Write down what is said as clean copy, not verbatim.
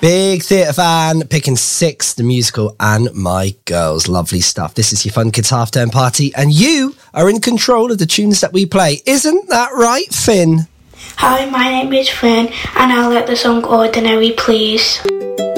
Big theatre fan, picking Six, the musical, and My Girls. Lovely stuff. This is your Fun Kids Half Term Party, and you are in control of the tunes that we play. Isn't that right, Finn? Hi, my name is Finn, and I'll let the song Ordinary, please.